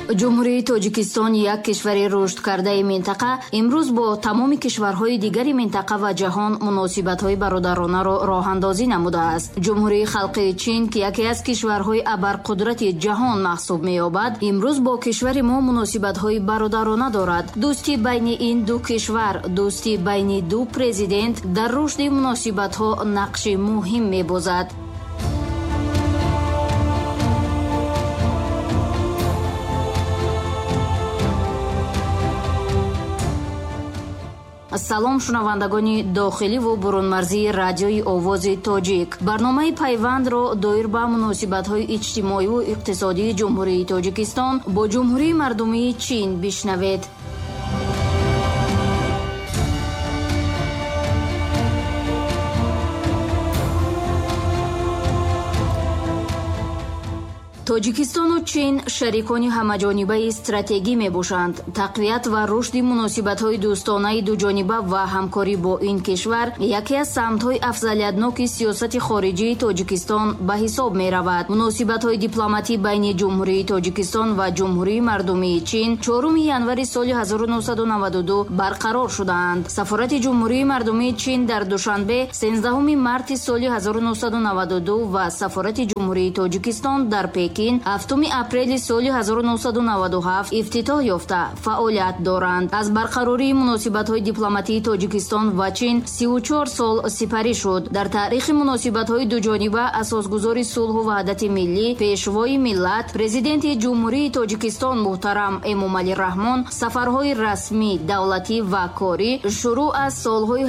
جمهوری تاجیکستان یک کشور رشد کرده منطقه امروز با تمام کشورهای دیگر منطقه و جهان مناسبت‌های برادرانه را راه‌اندازی نموده است. جمهوری خلق چین که یکی از کشورهای ابرقدرت جهان محسوب می‌یابد، امروز با کشور ما مناسبت‌های برادرانه دارد. دوستی بین این دو کشور، دوستی بین دو پرزیدنت در رشد مناسبت‌ها نقش مهم می‌بازد. سلام شنوندگان داخلی و برونمرزی رادیوی آواز تاجیک. برنامه پیوند را دایر به مناسبت‌های اجتماعی و اقتصادی جمهوری تاجیکستان با جمهوری مردمی چین بشنوید. تاجیکستان و چین شریکان همه‌جانبه استراتژی میباشند. تقویت و رشد مناسبت‌های دوستانه دوجانبه و همکاری با این کشور یکی از سمت‌های افضلیت‌ناک سیاست خارجی تاجیکستان به حساب می‌رود. مناسبت‌های دیپلماتی بین جمهوری تاجیکستان و جمهوری مردمی چین 4 ینوری سال 1992 برقرار شدند. سفارت جمهوری مردمی چین در دوشنبه 13 مارس سال 1992 و سفارت جمهوری تاجیکستان در پکین 7 اپریل سال 1997 افتتاح یافته فعالیت دارند. از برقراری مناسبت‌های دیپلماتی تاجیکستان و چین 34 سال سپری شد. در تاریخ مناسبت‌های دوجانبه اساسگذار صلح و وحدت ملی، پیشوای ملت، پرزیدنت جمهوری تاجیکستان محترم امامعلی رحمان سفرهای رسمی، دولتی و کاری شروع از سال‌های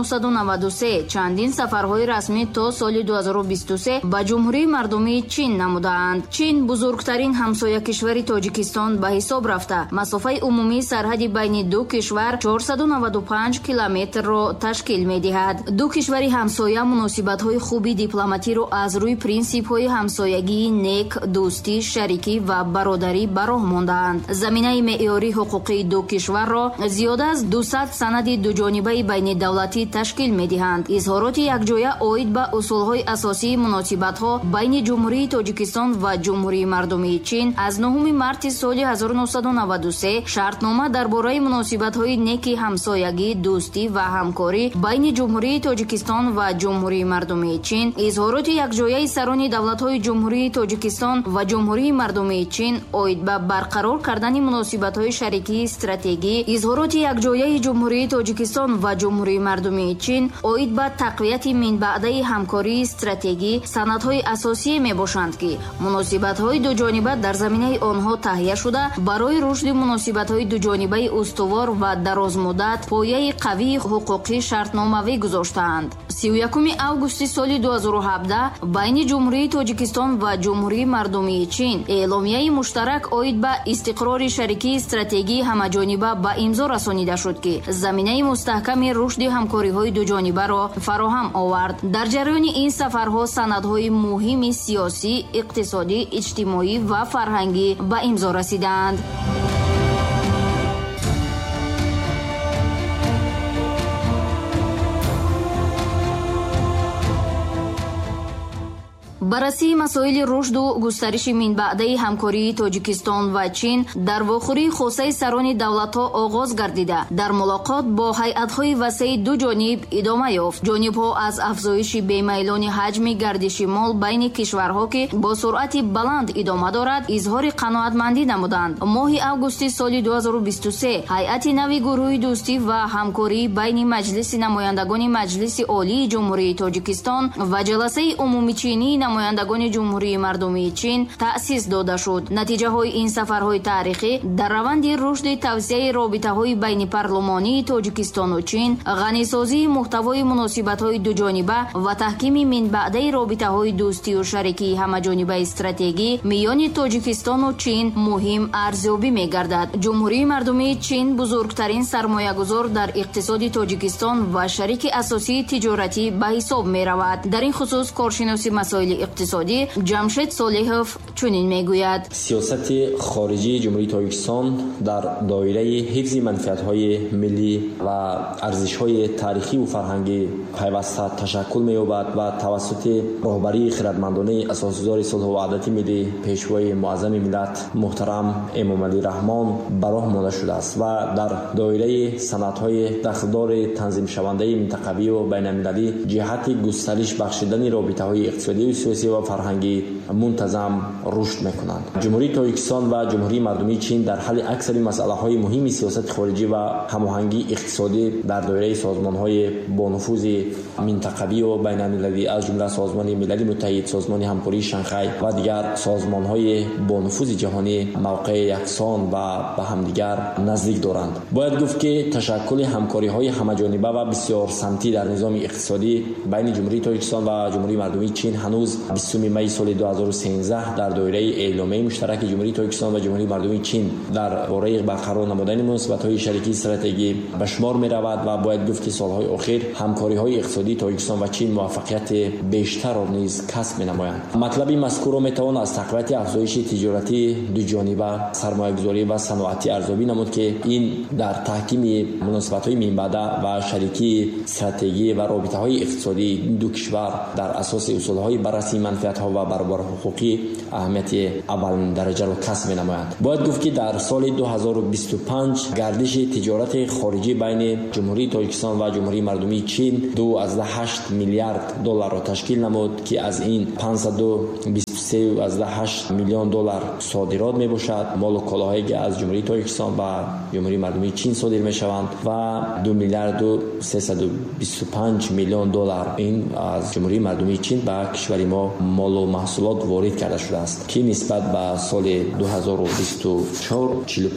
1993 چندین سفرهای رسمی تا سال 2023 به جمهوری مردمی چین نمودند. چین بزرگترین همسایه کشور تاجیکستان به حساب رفته مسافه عمومی سرحدی بین دو کشور 495 کیلومتر را تشکیل می‌دهد. دو کشور همسایه مناسبت‌های خوبی دیپلماتی را از روی پرینسیپ‌های همسایگی نیک، دوستی، شریکی و برادری به راه ماندند. زمینه معیاری حقوقی دو کشور را زیاده از 200 سند دوجانبه بین دولتی تشکیل می‌دهند. اظهارات یکجایی عاید به اصول‌های اساسی مناسبت‌ها بین جمهوری تاجیکستان و جمهوری مردمی چین از 9 مارس سال 1993 شرطنامه درباره مناسبت‌های نیک همسایگی، دوستی و همکاری بین جمهوری تاجیکستان و جمهوری مردمی چین، اظهارات یکجایی سران دولت‌های جمهوری تاجیکستان و جمهوری مردمی چین عاید به برقرار کردن مناسبت‌های شریکی استراتژی، اظهارات یکجایی جمهوری تاجیکستان و جمهوری مردمی چین عاید به تقویت منبعده همکاری استراتژی سندهای اساسی میباشند که مناسبت‌های دوجانبه در زمینه آنها تهیه شده برای رشد مناسبت‌های دوجانبه استوار و درازمدت پایه قوی حقوقی شرطنامه‌ای گذاشتند. 31 آگوست سال 2017 بین جمهوری تاجیکستان و جمهوری مردمی چین اعلامیه مشترک عاید به استقرار شریکی استراتژی همه‌جانبه به امضا رسانیده شد که زمینه مستحکم رشد همکاری‌های دوجانبه را فراهم آورد. در جریان این سفرها سندهای مهم سیاسی، اقتصادی، اجتماعی و فرهنگی به امضا رسیدند. بررسی مسائل رشد و گسترش منبعده همکاری تاجیکستان و چین در واخوری خاصه سران دولت‌ها آغاز گردیده در ملاقات با هیئت‌های وسیع دو جانب ادامه یافت. جانب‌ها از افزایش بی‌میلان حجم گردش مال بین کشورها که با سرعت بلند ادامه دارد اظهار قناعتمندی نمودند. ماه آگوست سال 2023 هیئت نوی گروه دوستی و همکاری بین مجلس نمایندگان مجلس عالی جمهوری تاجیکستان و جلسه عمومی چینی نمایندگان جمهوری مردمی چین تأسیس داده شد. نتیجه های این سفرهای تاریخی در روند رشد توسعه رابطه های بین پارلمانی تاجیکستان و چین، غنیسازی محتوای مناسبت های دو جانبه و تحکیم منبعده رابطه های دوستی و شریکی همه‌جانبه استراتژی میان تاجیکستان و چین مهم ارزیابی می‌گردد. جمهوری مردمی چین بزرگترین سرمایه‌گذار در اقتصاد تاجیکستان و شریک اساسی تجارتی به حساب می‌رود. در این خصوص کارشناس مسائل اقتصادی جمشید صالحов چنین میگوید: سیاست خارجی جمهوری تاجیکستان در دایره حفظ منفعت‌های ملی و ارزش‌های تاریخی و فرهنگی پیوسته تشکل می‌یابد و توسط رهبری خردمندانه اساسگزار صلح و وحدت ملی پیشوای معظم ملت محترم امام علی رحمان براه مانده شده است و در دایره صنعت‌های دخلدار تنظیم شونده منطقوی و بین‌المللی جهت گسترش بخشیدن رابطه‌های اقتصادی و سیاسی و فرهنگی منتظم رشد می‌کنند. جمهوری تاجیکستان و جمهوری مردمی چین در حل اکثر مسائل‌های مهم سیاست خارجی و هماهنگی اقتصادی در دایره سازمان‌های با نفوذ منطقوی و بین‌المللی از جمله سازمان ملل متحد، سازمان همکاری شانگهای و دیگر سازمان‌های با نفوذ جهانی موقع یکسان و به همدیگر نزدیک دارند. باید گفت که تشکل همکاری‌های همه‌جانبه و بسیار سمتی در نظام اقتصادی بین جمهوری تاجیکستان و جمهوری مردمی چین هنوز 20 می سال 2013 در دایره اعلامیه مشترک جمهوری تاجیکستان و جمهوری مردمی چین درباره برقرار نمودن مناسبت‌های شریکی استراتژیکی به شمار می‌رود و باید گفت که سال‌های اخیر همکاری‌های اقتصادی تاجیکستان و چین موفقیت بیشتر را نیز کسب می‌نمایند. مطلب مذکور را می‌توان از تقویت افزایش تجارتی دو جانبه، سرمایه‌گذاری و صنعتی ارزیابی نمود که این در تحکیم مناسبت‌های منبعث و شریکی استراتژیکی و رابطه‌های اقتصادی دو کشور در اساس اصول‌های بررسی منفعت‌ها و برابر حقوقی اهمیت اول درجه را کسب می‌نمایند. باید گفت که در سال 2025 گردش تجارت خارجی بین جمهوری تاجیکستان و جمهوری مردمی چین 2.8 میلیارد دلار را تشکیل نمود که از این 523.8 میلیون دلار صادرات میباشد، مال و کالاهایی که از جمهوری تاجیکستان و جمهوری مردمی چین صادر میشوند و 2 میلیارد و 325 میلیون دلار این از جمهوری مردمی چین به کشور ما مال و محصولات وارد کرده شده است که نسبت به سال 2024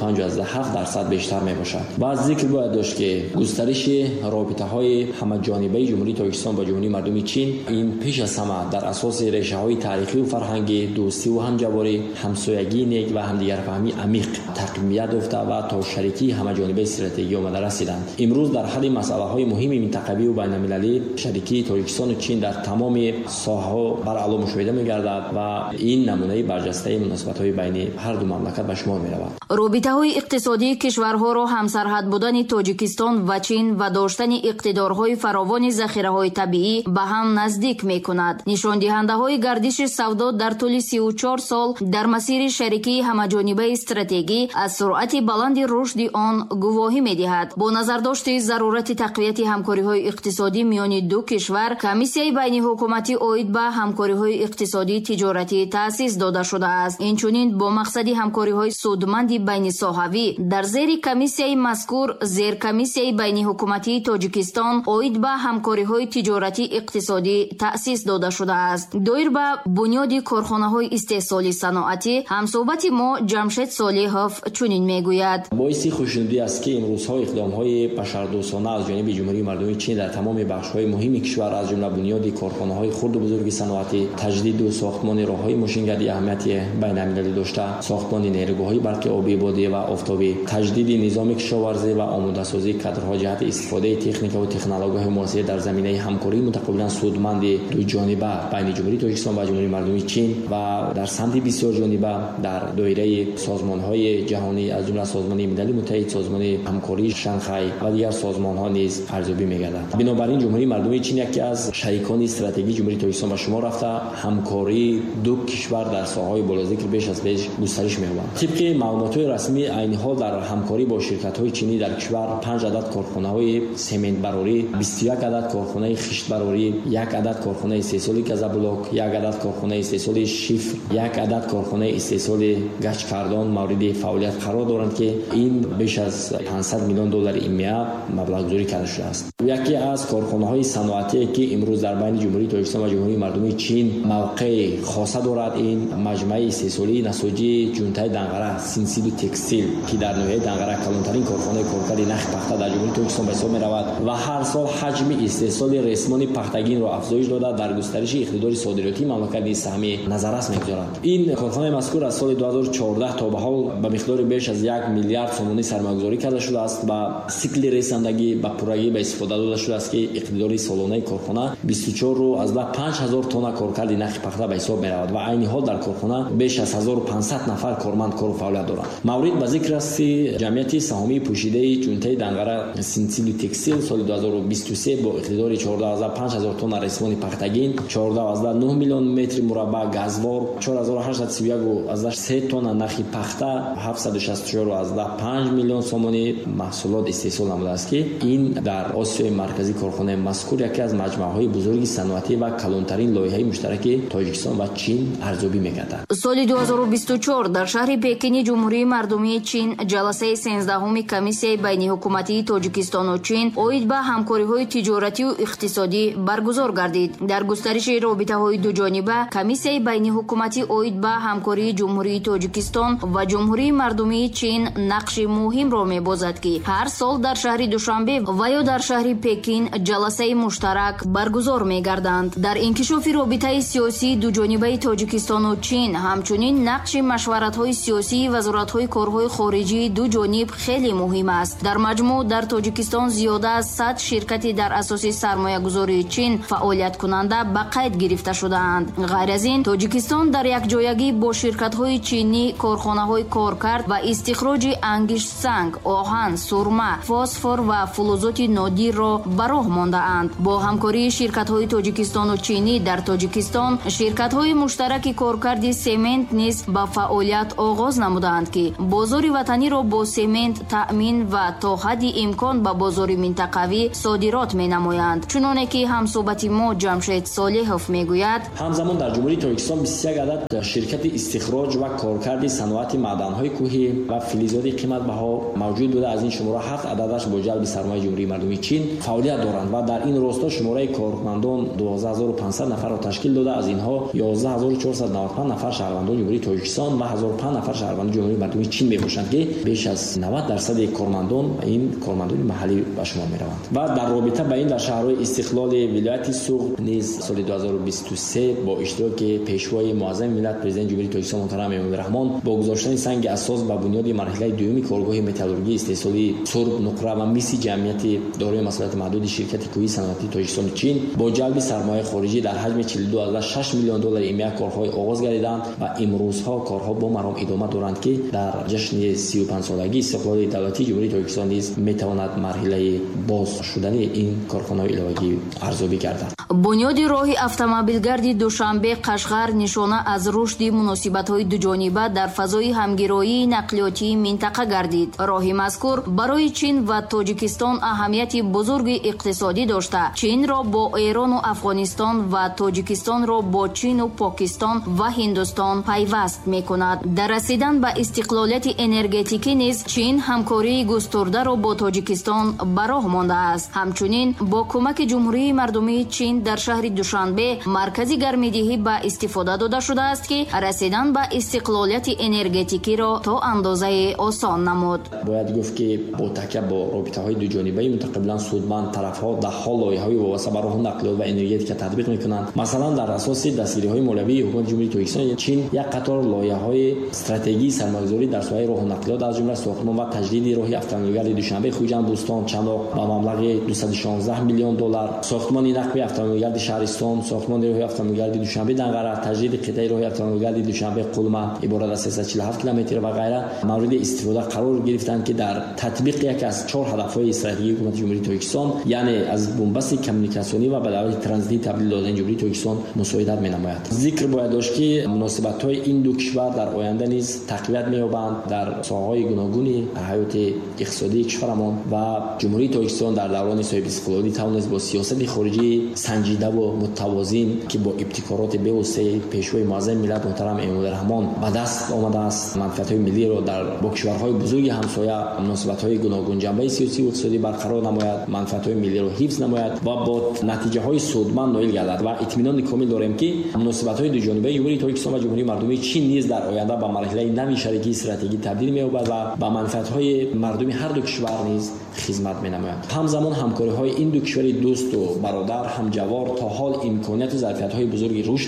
45.7% بیشتر میباشد. بعد ذکر باید داشت که گسترش رابطه‌های همه‌جانبه جمهوری تاجیکستان با جمهوری مردمی چین این پیش از همه در اساس ریشه‌های تاریخی و فرهنگی، دوستی و همجواری، همسایگی نیک و همدیگر فهمی عمیق تقویت یافته و تا شریکی همه‌جانبه استراتژیکی آمده رسیدند. امروز در حل مسائله‌های مهم منطقوی و بین‌المللی شریکی تاجیکستان و چین در تمام ساحه‌ها بر اعلی مشاهده می‌گردد و این نمونه برجسته مناسبت‌های بین هر دو مملکت به شمار می‌رود. رابطه‌های اقتصادی کشورها را همسرحد بودن تاجیکستان و چین و داشتن اقتدارهای فراوان ذخیره‌های طبیعی به هم نزدیک می‌کند. نشان دهنده‌های گردش سودا در طول 34 سال در مسیر شریکی همه‌جانبه استراتژیکی از سرعت بلند رشد آن گواهی می‌دهد. با نظر داشت ضرورت تقویت همکاری‌های اقتصادی میان دو کشور، کمیسیای بین حکومتی اید به همکاری‌های اقتصادی تجارتی تأسیس داده شده است. اینچنین با مقصد همکاری‌های سودمند بین ساحوی در زیر کمیسیای مذکور زیر کمیسیای بین حکومتی تاجیکستان اید به همکاری‌های تجارتی اقتصادی تأسیس داده شده است. دایر به بنیاد کارخانه‌های استحصالی صنعتی همصحبت ما جمشید صالحov چنین میگوید: باعث خوشنودی است که امروزها اقدام‌های بشردوستانه از جانب جمهوری مردمی چین در تمام بخش‌های مهم کشور از جمله بنیاد کارخانه‌های خرد و بزرگ صنعتی، تجدید و ساختمان راه‌های ماشینگردی اهمیت بین‌المللی داشته، ساختمان نیروگاه‌های برق آبی بادی و آفتابی، تجدید نظام کشاورزی و آماده‌سازی کادرها جهت استفاده تکنیک و تکنولوژی معاصر در زمینه همکاری متقابلا سودمند دو جانبه بین جمهوری تاجیکستان و جمهوری مردمی چین و در سمت بسیار جانبه در دایره سازمان‌های جهانی از جمله سازمان ملل متحد، سازمان همکاری شانگهای و دیگر سازمان‌ها نیز ارزیابی می‌گردد. بنابراین جمهوری مردمی چین یکی از شریکان استراتژیک جمهوری تاجیکستان به شمار رفته، همکاری دو کشور در ساحه‌های بالذکر بیش از پیش گسترش می‌یابد. طبق معلومات‌های رسمی عین حال در همکاری با شرکت‌های چینی در کشور 5 عدد کارخانه‌های سمنت براری، 21 عدد کارخانه خشت براری، 1 عدد کارخانه استحصال گازبلاک، 1 عدد کارخانه استحصال شیفر، 1 عدد کارخانه استحصال گچ کردان مورد فعالیت قرار دارند که این بیش از 500 میلیون دلار ایمیا مبلغ گذاری کرده شده است. یکی از کارخانه‌های صنعتی که امروز در بین جمهوری تاجیکستان و جمهوری مردمی چین موقع خاصه دارد این مجمع استحصالی نساجی جونتای دنقره سینسید و تکستیل که در ناحیه دنقره کلانترین کارخانه کارکرد نخ پخته در جمهوری تاجیکستان به حساب می‌رود و هر سال حجم استحصال رسمان پختگین را افزایش داده در گسترش اقتدار صادراتی مملکت نیز سهم назаррас мегузорад. ин корхонаи мазкур аз соли 2014 то ба ҳол ба миқдори беш аз 1 миллиард сомонӣ сармоягузорӣ карда шудааст. ба сикли ресандагӣ ба пуррагӣ ба истифода дода шудааст ки иқтидори солонаи корхона 24 рӯ аз 5000 тонна коркарди нахи пахта ба ҳисоб меравад ва айни ҳол дар корхона беш аз 1500 нафар корманд кору фаъолият доранд. маврид ба зикр аст ки ҷамъияти саҳомии пӯшидаи чунтаи данғара синсилу текстил соли 2023 бо иқтидори 14500 тонна ресмони пахтагин, 14.9 миллион метри мураббаъ газвор, 4831 тонна нахи пахта, 764.5 миллион сомони маҳсулот истеҳсол намудааст ки ин дар осиёи марказӣ корхонаи мазкур яке аз маҷмӯъаҳои бузурги саноатӣ ва калонтарин лоиҳаи муштараки Тоҷикистон ва Чин арзёбӣ мекардад. соли 2024 дар шаҳри Пекини ҷумҳурии мардумии Чин ҷаласаи 16-уми комиссияи байниҳукуматии Тоҷикистону Чин оид ба ҳамкориҳои тиҷоратию иқтисодӣ баргузор гардид. дар густариши робитаҳои дуҷониба комиссияи байниҳукуматӣ оид ба ҳамкории ҷумҳурии Тоҷикистон ва ҷумҳурии мардумии Чин нақши муҳимро мебозад ки ҳар сол дар шаҳри Душанбе ва ё дар шаҳри Пекин ҷаласаи муштарак баргузор мегарданд. дар инкишофи робитаи сиёсии дуҷонибаи Тоҷикистону Чин ҳамчунин нақши машваратҳои сиёсии вазоратҳои корҳои хориҷии дуҷониб хеле муҳим аст. дар маҷмӯъ дар Тоҷикистон зиёда аз 100 ширкати дар асоси сармоягузории Чин фаъолияткунанда ба қайд гирифта шудаанд. ғайр аз ин Тоҷикистон дар якҷоягӣ бо ширкатҳои чинӣ корхонаҳои коркард ва истихроҷи ангишсанг, оҳан, сурма, фосфор ва фулузоти нодирро ба роҳ мондаанд. бо ҳамкории ширкатҳои тоҷикистону чинӣ дар Тоҷикистон ширкатҳои муштараки коркарди семент низ ба фаъолият оғоз намуданд ки бозори ватаниро бо семент таъмин ва то ҳадди имкон ба бозори минтақавӣ содирот менамоянд. чуноне ки ҳамсӯҳбати мо Ҷамшед Солеҳов мегӯяд, ҳамзамон дар ҷумҳурии Тоҷикистон 21 адад ширкати истихроҷ ва коркарди саноати маъданҳои кӯҳӣ ва филизоти қиматбаҳо мавҷуд буда, аз ин шумора 7 ададаш бо ҷалби сармояи ҷумҳурии мардумии Чин фаъолият доранд ва дар ин росто шумораи кормандон 12500 нафарро ташкил дода, аз инҳо 11495 нафар шаҳрвандони ҷумҳурии Тоҷикистон ва 1005 нафар шаҳрвандони ҷумҳурии мардумии Чин мебошанд ки беш аз 90% кормандон ин кормандони маҳаллӣ ба шумор мераванд. ва дар робита ба ин дар шаҳрҳои истиқлоли вилояти Суғд низ соли 2023 бо иштироки пешвои муаззами миллат президенти ҷумҳурии Тоҷикистон муҳтарам Эмомали Раҳмон бо гузоштани санги асос ба бунёди марҳилаи дуюми коргоҳи металлургии истеҳсолии сурб, нуқра ва миси ҷамъияти дорои масъулияти маҳдуди ширкати кӯҳии саноати Тоҷикистону Чин бо ҷалби сармояи хориҷӣ дар ҳаҷми 42.6 миллион доллари имия корҳои оғоз гардиданд ва имрӯзҳо корҳо бо маром идома доранд ки дар ҷашни 35-солагии истиқлоли давлатии ҷумҳурии Тоҷикистон низ метавонад марҳилаи боз шудани ин корхонаҳои иловагӣ арзёбӣ гардад. бунёди роҳи автомобилгарди Душанбе Қашғар нишона аз рушди муносибатҳои дуҷониба дар фазои ҳамгироии нақлиётии минтақа гардид. роҳи мазкур барои Чин ва Тоҷикистон аҳамияти бузурги иқтисодӣ дошта, Чинро бо Эрону Афғонистон ва Тоҷикистонро бо Чину Покистон ва Ҳиндустон пайваст мекунад. дар расидан ба истиқлолияти энергетикӣ низ Чин ҳамкории густурдаро бо Тоҷикистон ба роҳ мондааст. ҳамчунин бо кӯмаки ҷумҳурии мардумии Чин дар шаҳри Душанбе маркази гармидиҳӣ ба истифода дода шудааст ки расидан ба истиқлолияти энергетикиро то андозае осон намуд. бояд гуфт ки бо такя бо робитаҳои дуҷонибаи мутақабилан судманд тарафҳо даҳҳо лоиҳаҳои вобаста ба роҳи нақлиёт ва энергетика татбиқ мекунанд. масалан дар асоси дастгириҳои молиявии ҳукумати ҷумҳурии Тоҷикистон Чин як қатор лоиҳаҳои стратегии сармоягузорӣ дар соҳаи роҳу нақлиёт аз ҷумла сохтмон ва таҷдиди роҳи автомобилгарди Душанбе Хуҷанд Бӯстон Чаноқ ба маблағи 216 миллион доллар, сохтмони нақби автомобилгарди Шаҳристон, сохтмони роҳи автомобилгарди Душанбе Данғара, таҷдиди қитъаи роҳи автомобилгарди Душанбе Қулма иборат аз 347 километр ва ғайра мавриди истифода қарор гирифтанд ки дар татбиқи яке аз 4 ҳадафҳои стратегии ҳукумати ҷумҳурии Тоҷикистон, яъне аз бомбасти коммуникасионӣ ва ба давлати транзитӣ табдил додани ҷумҳурии Тоҷикистон мусоидат менамояд. зикр бояд дошт ки муносибатҳои ин ду кишвар дар оянда низ тақвият меёбанд дар соҳаҳои гуногуни ҳаёти иқтисодии кишварамон ва ҷумҳурии Тоҷикистон дар даврони соҳибистиқлолӣ тавонист бо сиёсати хориҷии санҷидаву мутавозин ки бо ибтикороти бевоситаи пешвои муаззами миллат муҳтарам Эмомали Раҳмон ба даст омадааст манфиатҳои миллиро дар бо кишварҳои бузурги ҳамсоя муносибатҳои гуногун ҷанбаи сиёсиву иқтисодӣ барқарор намояд, манфиатҳои миллиро ҳифз намояд ва бо натиҷаҳои судманд ноил гардад ва итминони комил дорем ки муносибатҳои дуҷонибаи ҷумҳурии Тоҷикистон ва ҷумҳурии мардумии Чин низ дар оянда ба марҳилаи нави шарикии стратегӣ табдил меёбад ва ба манфиатҳои мардуми ҳар ду кишвар низ хизмат менамояд. ҳамзамон ҳамкориҳои ин ду кишвари дӯсту бародар ҳамҷавор то ҳол имконияту зарфиятҳои бузурги рушд доранд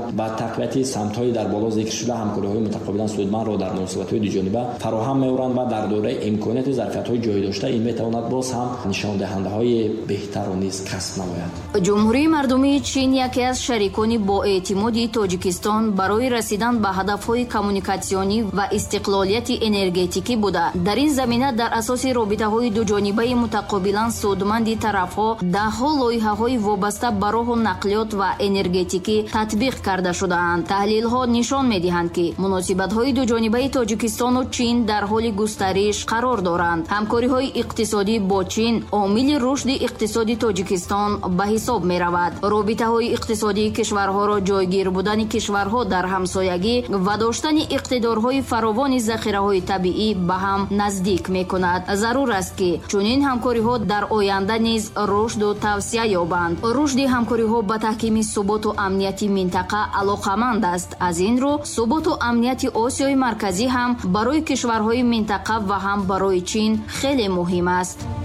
با تقویت سمت‌های در بالا ذکر شده همکاری‌های متقابلا سودمند را در مناسبت‌های دوجانبه فراهم می‌آورند و در دوره امکانات ظرفیت‌های جای داشته این می‌تواند باز هم نشان دهنده‌های بهتر و نیز کسب نماید. جمهوری مردمی چین یکی از شریکان با اعتمادی تاجیکستان برای رسیدن به هدف‌های کمونیکاسیونی و استقلالیت انرژتیکی بوده. در این زمینه در اساس رابطه‌های دوجانبه متقابلا سودمند طرف‌ها ده‌ها لایحه‌های وابسته به راه نقلیات و انرژتیکی تطبیق کرده شده‌اند. تحلیل‌ها نشان می‌دهند که مناسبت‌های دوجانبه تاجیکستان و چین در حال گسترش قرار دارند. همکاری‌های اقتصادی با چین عامل رشد اقتصادی تاجیکستان به حساب می‌رود. رابطه‌های اقتصادی کشورها را جایگیر بودن کشورها در همسایگی و داشتن اقتدارهای فراوان ذخیره‌های طبیعی به هم نزدیک می‌کند. ضرور است که چنین همکاری‌ها در آینده نیز رشد و توسعه یابند. رشد همکاری‌ها به تحکیم ثبات و امنیت منطقه علاقمند است. از این رو ثبات و امنیت آسیای مرکزی هم برای کشورهای منطقه و هم برای چین خیلی مهم است.